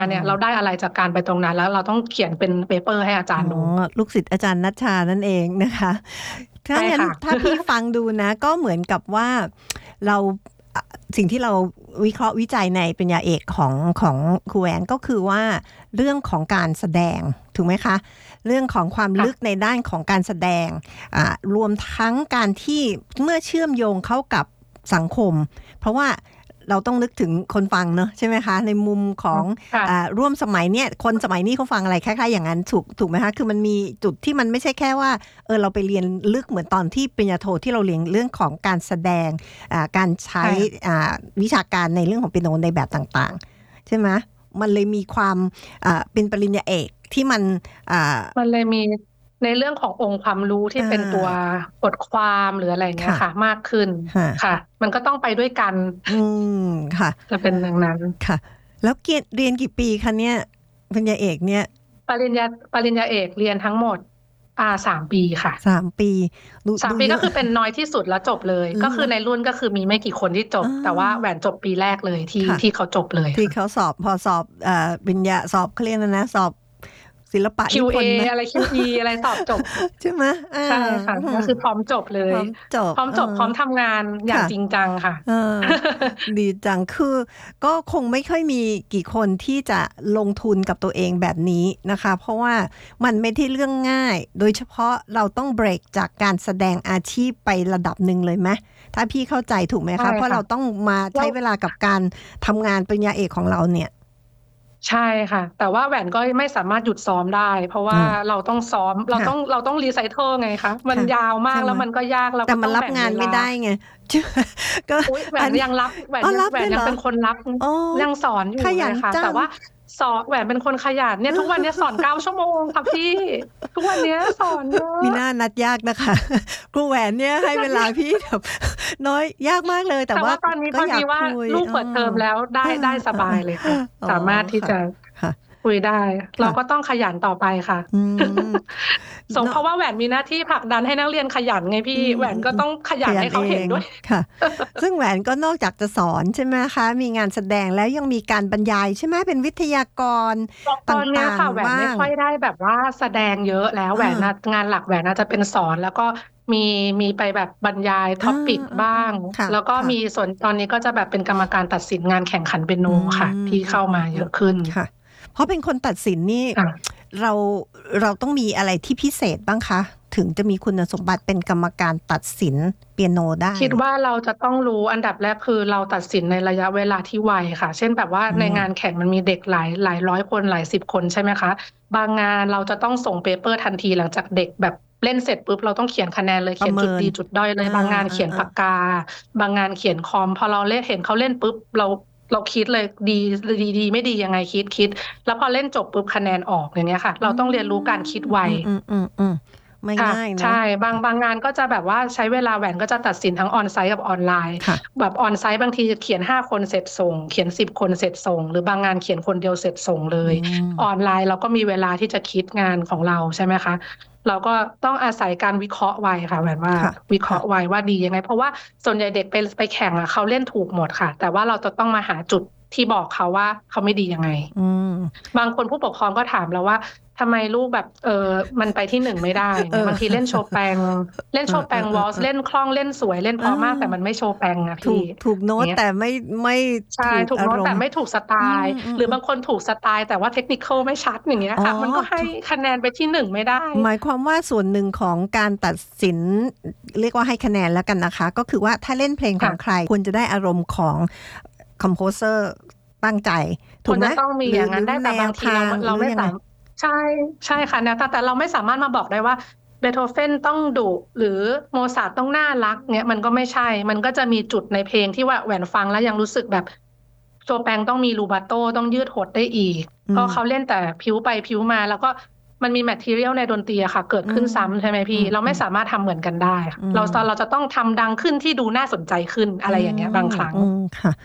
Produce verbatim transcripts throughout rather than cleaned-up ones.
เนี่ยเราอืมได้อะไรจากการไปตรงนั้นแล้วเราต้องเขียนเป็นเปเปอร์ให้อาจาอ๋อรย์ดูลูกศิษย์อาจารย์นัชชานั่นเองนะคะถ้าใช่งั้นค่ะถ้าพี่ฟังดูนะก็เหมือนกับว่าเราอ่ะสิ่งที่เราวิเคราะห์วิจัยในปริญญาเอกของของครูแหวนก็คือว่าเรื่องของการแสดงถูกไหมคะเรื่องของความค่ะลึกในด้านของการแสดงอ่ารวมทั้งการที่เมื่อเชื่อมโยงเข้ากับสังคมเพราะว่าเราต้องนึกถึงคนฟังเนอะใช่ไหมคะในมุมของค่ะอ่าร่วมสมัยเนี่ยคนสมัยนี้เขาฟังอะไรคล้ายๆอย่างนั้นถูกถูกไหมคะคือมันมีจุดที่มันไม่ใช่แค่ว่าเออเราไปเรียนลึกเหมือนตอนที่ปริญญาโทที่เราเรียนเรื่องของการแสดงอ่าการใช้ใช่อ่าวิชาการในเรื่องของเปียโนในแบบต่างๆใช่ไหมมันเลยมีความอ่าเป็นปริญญาเอกที่มันอ่ามันเลยมีในเรื่องขององค์ความรู้ที่อ่เป็นตัวาบทความหรืออะไรเงี้ยค่ะค่ะมากขึ้นค่ะค่ะมันก็ต้องไปด้วยกันอืมค่ะจะเป็นอย่างนั้นค่ะแล้วเกียรติเรียนกี่ปีคะเนี่ยปริญญาเอกเนี่ยปริญญาปริญญาเอกเรียนทั้งหมดอ่าสามปีค่ะสามปีดูสามปีดูเยอะก็คือเป็นน้อยที่สุดแล้วจบเลยก็คือเหรอในรุ่นก็คือมีไม่กี่คนที่จบอ่แต่ว่าแหวานจบปีแรกเลยที่ค่ะที่เขาจบเลยที่ค่ะเขาสอบพอสอบเอ่อปริญญาสอบเขาเรียกนะนะสอบศิลปะนิพคิว เอนธ์นะอะไร คิว อี อะไรสอบจบใช่ไหมอ่าใช่ค่ะอืมก็คือพร้อมจบเลยพร้อมจบเออพร้อมจบพร้อมทำงานอย่างค่ะจริงจังค่ะเออดีจังคือก็คงไม่ค่อยมีกี่คนที่จะลงทุนกับตัวเองแบบนี้นะคะเพราะว่ามันไม่ได้เรื่องง่ายโดยเฉพาะเราต้องเบรกจากการแสดงอาชีพไประดับหนึ่งเลยไหมถ้าพี่เข้าใจถูกไหมใช่คะเพราะค่ะเราต้องมาแล้วใช้เวลากับการทำงานปริญญาเอกของเราเนี่ยใช่ค่ะแต่ว่าแหวนก็ไม่สามารถหยุดซ้อมได้เพราะว่าอ่าเราต้องซ้อมเราค่ะต้องเราต้องรีไซเคิลไงคะมันค่ะยาวมากใช่ไหมแล้วมันก็ยากเราแต่มันก็ต้องรับงานไม่แบ่งเวลาได้ไงก็อุ๊ยแหวอันนี้นยังรับแหวนอ๋อยังแหวนยังรับด้วยเหรอเป็นคนรับอ๋อยังสอนอยู่ขยันเลยค่ะจังแต่ว่าสอนแหวนเป็นคนขยันเนี่ยทุกวันนี้สอนเก้าชั่วโมงค่ะพี่ทุกวันนี้สอนเยอะมีหน้านัดยากนะคะครูแหวนเนี่ยให้เวลาพี่แบบน้อยยากมากเลยแต่ว่าแต่ว่าตอนนี้พก็อยากอดีว่าคุยอ๋อลูกเปิดเทอมแล้วได้เออได้สเออบายเลยค่ะอ๋อสามารถที่ค่ะจะค่ะคุยได้เราค่ะก็ต้องขยันต่อไปค่ะอืมส่งเพเนาะราะว่าแหวนมีหน้าที่ผลักดันให้นักเรียนขยันไงอืพี่มแหวนอืมอืมก็ต้องขขยันเอยันให้เขาเห็นงด้วยค่ะซึ่งแหวนก็นอกจากจะสอนใช่ไหมคะมีงานแสดงแล้วยังมีการบรรยายใช่ไหมเป็นวิทยากรตตอนเนี้ย่างค่ะแหวนๆบ้างไม่ค่อยได้แบบว่าแสดงเยอะแล้วแหวนน่ะอ่างานหลักแหวนน่าจะเป็นสอนแล้วก็มีมีไปแบบบรรยายท็ออาปิกบ้างๆๆค่ะแล้วก็ค่ะมีส่วนตอนนี้ก็จะแบบเป็นกรรมการตัดสินงานแข่งขันเปียโนอืค่ะมที่อืเข้ามาเยมอะขึ้นๆๆค่ะเพราะเป็นคนตัดสินนี่ค่ะเราเราต้องมีอะไรที่พิเศษบ้างคะถึงจะมีคุณสมบัติเป็นกรรมการตัดสินเปียโนได้คิดว่าเราจะต้องรู้อันดับแรกคือเราตัดสินในระยะเวลาที่ไวค่ะเช่นแบบว่าอืในมงานแข่งมันมีเด็กหลายหลายร้อยคนหลายสิบคนใช่ไหมคะบางงานเราจะต้องส่งเปเปอร์ทันทีหลังจากเด็กแบบเล่นเสร็จปุ๊บเราต้องเขียนคะแนนเลยเขียนจุดประเมินดีจุดด้อยเลยอาบางงานเขียนปากๆๆกาบางงานเขียนคอมพอเราเล่นเห็นเขาเล่นปุ๊บเราเราคิดเลยดีดีดีไม่ดียังไงคิดคิดแล้วพอเล่นจบปุ๊บคะแนนออกอย่างเงี้ยค่ะอืเราต้องเรียนรู้การคิดไวมอืมๆๆๆไม่ค่ะง่ายใช่เนาะบางบางงานก็จะแบบว่าใช้เวลาแหวนก็จะตัดสินทั้ง on-site กับออนไลน์ค่ะแบบ on-site บางทีเขียนห้าคนเสร็จส่งเขียนสิบคนเสร็จส่งหรือบางงานเขียนคนเดียวเสร็จส่งเลอืยมออนไลน์เราก็มีเวลาที่จะคิดงานของเราใช่ไหมคะเราก็ต้องอาศัยการวิเคราะห์ไวค่ะแหวนว่าค่ะวิเคราะห์ไวค่ะว่าดียังไงเพราะว่าส่วนใหญ่เด็กไปไปแข่งอะเขาเล่นถูกหมดค่ะแต่ว่าเราจะต้องมาหาจุดที่บอกเขาว่าเขาไม่ดียังไงอืมบางคนผู้ปกครองก็ถามเราว่าทำไมลูกแบบเออมันไปที่หนึ่งไม่ได้อย่างเออเงี้ยบางทีเล่นโชแปงเล่นเอโชแปงวอลซ์อๆๆเล่นคล่องเล่นสวยเล่นเพๆอาราะมากแต่มันไม่โชแปงอะพี่ถูกถูกโน้อย่างเงี้ยตแต่ไม่ไม่ใช่ถูกถูกโน้ตแต่อารมณ์ไม่ถูกสไตอืล์หรือมๆๆบางคนถูกสไตล์แต่ว่าเทคนิคอลไม่ชัดอย่างเงี้ยอ๋อค่ะมันก็ให้ถูกคะแนนไปที่หนึ่งไม่ได้หมายความว่าส่วนหนึ่งของการตัดสินเรียกว่าให้คะแนนแล้วกันนะคะก็คือว่าถ้าเล่นเพลงของใคค่ะรควรจะได้อารมณ์ของคอมโพเซอร์ตั้งใจถูกไหมควรจะต้องมีหรือหรืออย่างนั้นได้แนวแต่บางทีเราทางหเรารือยังไงไม่สามใช่ใช่ค่ะแนวแต่แต่เราไม่สามารถมาบอกได้ว่าเบโธเฟนต้องดุหรือโมซาร์ทต้องน่ารักเนี่ยมันก็ไม่ใช่มันก็จะมีจุดในเพลงที่ว่าแหวนฟังแล้วยังรู้สึกแบบโชแปงต้องมีรูบาโต้ต้องยืดหดได้อีกอืมก็เขาเล่นแต่พิ้วไปพิ้วมาแล้วก็มันมีแมททีเรียลในดนตรีอะค่ะเกิดอืมขึ้นซ้ำใช่ไหมอืพี่เราไม่มสามารถทำเหมือนกันได้ค่ะอืมเราเราจะต้องทำดังขึ้นที่ดูน่าสนใจขึ้นอือะไรอย่างเงี้ยบางมครั้งอืมค่ะ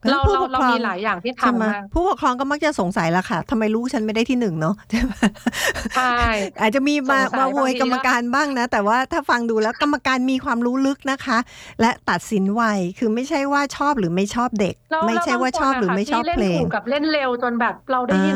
เราผู้เราปกเราครองมีหลายอย่างที่ใช่ไหมทำมากผู้ปกครองก็มักจะสงสัยละค่ะทำไมลูกฉันไม่ได้ที่หนึ่งเนาะ ใช่ไหมใช่อาจจะมีมาสงสัยมาโวยบางทีกรรมก็การบ้างนะ แต่ว่าถ้าฟังดูแล้วกรรมการมีความรู้ลึกนะคะ และตัดสินไวคือไม่ใช่ว่าชอบหรือไม่ชอบเด็กแล้วไม่แล้วใช่บางว่าคชนอบน่ะหรือค่ะไม่ชที่อบเล่เพนลถูงกกับเล่นเร็วจนแบบเราได้อายิน